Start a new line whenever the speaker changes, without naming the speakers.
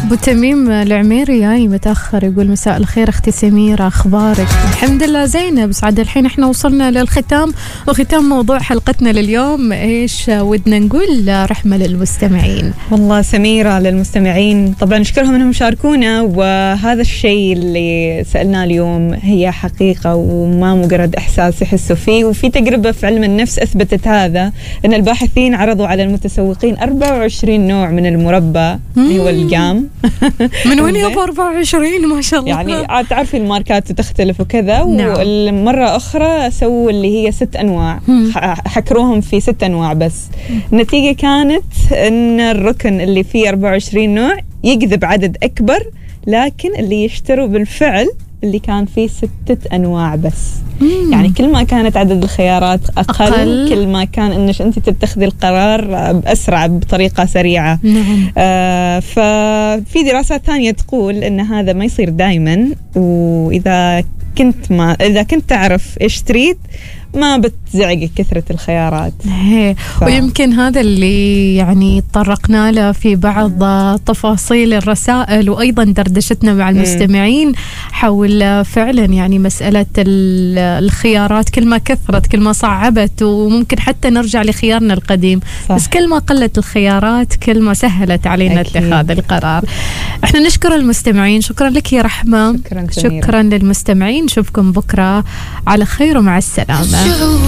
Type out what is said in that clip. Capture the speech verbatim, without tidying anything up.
أبو تميم العميري جاي متأخر يقول مساء الخير أختي سميرة، أخبارك؟ الحمد لله زينة. بس عاد الحين إحنا وصلنا للختام وختام موضوع حلقتنا لليوم. إيش ودنا نقول رحمة للمستمعين؟
والله سميرة للمستمعين طبعا نشكرهم أنهم شاركونا، وهذا الشيء اللي سألناه اليوم هي حقيقة وما مجرد إحساس يحسوا فيه. وفي تجربة في علم النفس أثبتت هذا، أن الباحثين عرضوا على المتسوقين أربعة وعشرين نوع من المربى اللي هو الجام.
من وين يابا أربعة وعشرين؟ ما شاء الله.
يعني عاد تعرفي الماركات تختلف وكذا.
نعم.
والمرة أخرى سووا اللي هي ست أنواع، حكروهم في ست أنواع بس. النتيجة كانت أن الركن اللي فيه أربعة وعشرين نوع يجذب عدد أكبر، لكن اللي يشتروا بالفعل اللي كان فيه ستة أنواع بس. مم. يعني كل ما كانت عدد الخيارات أقل, أقل. كل ما كان إنش أنت تتخذي القرار بأسرع بطريقة سريعة.
نعم.
آه ففي دراسات ثانية تقول إن هذا ما يصير دايما، وإذا كنت ما إذا كنت تعرف إيش تريد ما بتزعجك كثرة الخيارات.
ف... ويمكن هذا اللي يعني تطرقنا له في بعض تفاصيل الرسائل وأيضا دردشتنا مع المستمعين حول فعلا يعني مسألة الخيارات. كل ما كثرت كل ما صعبت، وممكن حتى نرجع لخيارنا القديم. صح. بس كل ما قلت الخيارات كل ما سهلت علينا أكيد. اتخاذ القرار. احنا نشكر المستمعين. شكرا لك يا رحمة.
شكرا,
شكرا للمستمعين. نشوفكم بكرة على خير ومع السلامة.